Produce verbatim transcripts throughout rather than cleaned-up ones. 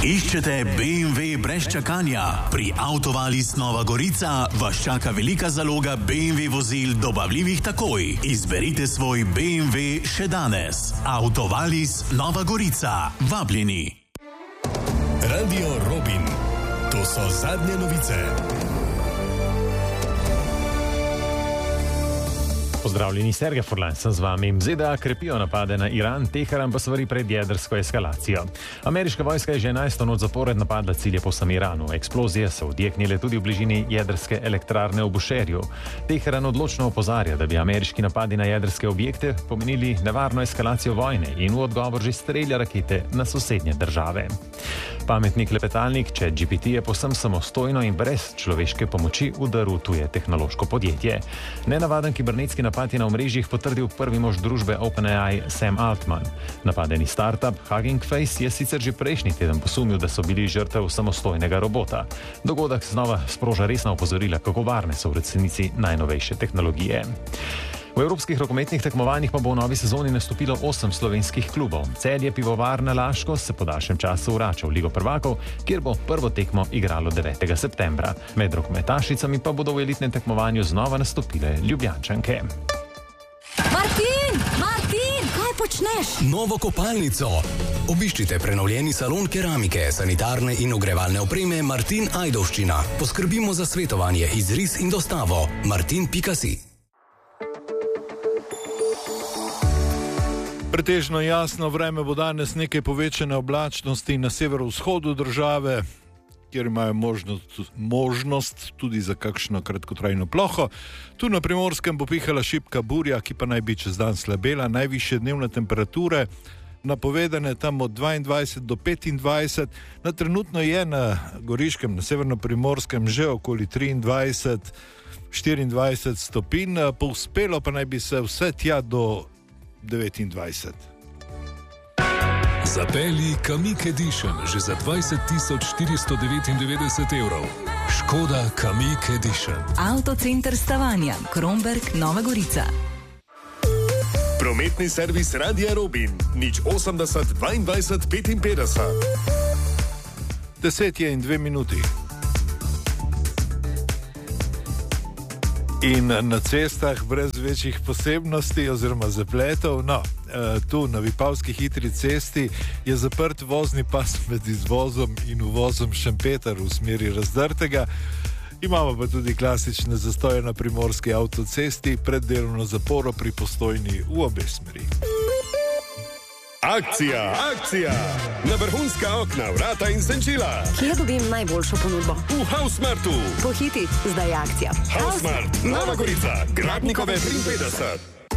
Iščete B M W brez čakanja? Pri Autovalis Nova Gorica vas čaka velika zaloga B M W vozil dobavljivih takoj. Izberite svoj B M W še danes. Autovalis Nova Gorica. Vabljeni. Radio Robin. To so zadnje novice. Pozdravljeni, Sergej Furlan sem z vami. Z D A krepijo napade na Iran, Teheran pa svari pred jedrsko eskalacijo. Ameriška vojska je že enajsto noč zapored napadla cilje po samem Iranu. Eksplozije so odjeknile tudi v bližini jedrske elektrarne v Bušerju. Teheran odločno opozarja, da bi ameriški napadi na jedrske objekte pomenili nevarno eskalacijo vojne in v odgovor že strelja rakete na sosednje države. Pametni klepetalnik ChatGPT je povsem samostojno in brez človeške pomoči udaril tuje tehnološko podjetje. Nenavaden kibernetski napad je na omrežjih potrdil prvi mož družbe OpenAI Sam Altman. Napadeni startup Hugging Face je sicer že prejšnji teden posumil, da so bili žrtev samostojnega robota. Dogodek znova sproža resna opozorila, kako varne so v resnici najnovejše tehnologije. V evropskih rokometnih tekmovanjih pa bo v novi sezoni nastopilo osem slovenskih klubov. Celje Pivovarna Laško se po daljšem času vrača v Ligo prvakov, kjer bo prvo tekmo igralo devetega septembra. Med rokometašicami pa bodo v elitnem tekmovanju znova nastopile Ljubljančanke. Martin! Martin! Kaj počneš? Novo kopalnico. Obiščite prenovljeni salon keramike, sanitarne in ogrevalne opreme Martin Ajdovščina. Poskrbimo za svetovanje, izris in dostavo. martin pika si. Pretežno jasno vreme bo danes, nekaj povečane oblačnosti na severovzhodu države, kjer imajo možnost, možnost tudi za kakšno kratkotrajno ploho. Tu na Primorskem bo pihala šibka burja, ki pa naj bi čez dan slabela. Najvišje dnevne temperature napovedane tam od dvaindvajset do petindvajset. Na trenutno je na Goriškem, na severno-primorskem že okoli triindvajset štiriindvajset stopinj. Povzpelo pa naj bi se vse tja do devetindvajset. Zapelji Kamiq Edition že za dvajset tisoč štiristo devetindevetdeset evrov. Škoda Kamiq Edition. Avtocenter Stavanja, Kromberk, Nova Gorica. Prometni servis Radia Robin. Nič osemdeset dvaindvajset petinpetdeset. Deset je in dve minuti. In na cestah brez večjih posebnosti oziroma zapletov. No, tu na Vipavski hitri cesti je zaprt vozni pas med izvozom in uvozom Šempeter v smeri Razdrtega. Imamo pa tudi klasične zastoje na primorski avtocesti, preddelovno zaporo pri Postojni v obe smeri. Akcija, akcija! Na vrhunska okna, vrata in senčila. Kje dobim najboljšo ponudbo? V Hausmartu. Pohiti, zdaj je akcija. Hausmart, Nova Gorica, Gradnikove triinpetdeset.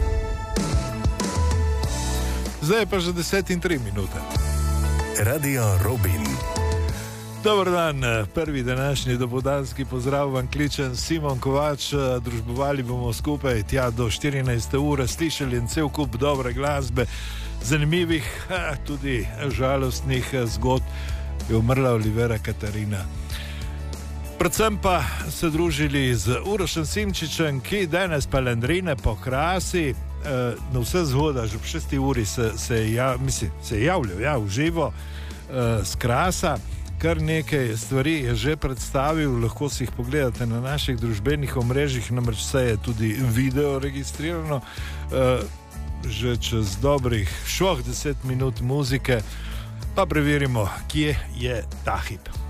Zdaj je pa že deset in tri minute. Radio Robin. Dobar dan, prvi današnji dopoldanski pozdrav vam kličem Simon Kovač. Družbovali bomo skupaj tja do štirinajste ure, slišali en cel kup dobre glasbe, zanimivih, tudi žalostnih zgodb. Je umrla Olivera Katarina. Predvsem pa se družili z Urošem Simčičem, ki danes palendrine po krasi. Na vse zgoda, že ob šesti uri se, se, ja, mislim, se je javljal, ja, v živo, z krasa. Kar nekaj stvari je že predstavil, lahko si jih pogledate na naših družbenih omrežjih, namreč vse je tudi video registrirano. Že čez dobrih šoh deset minut muzike pa preverimo, kje je ta hip.